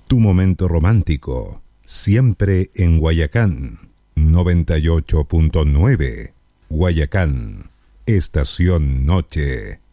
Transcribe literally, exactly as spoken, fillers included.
Tu momento romántico, siempre en Guayacán, noventa y ocho punto nueve. Guayacán, Estación Noche.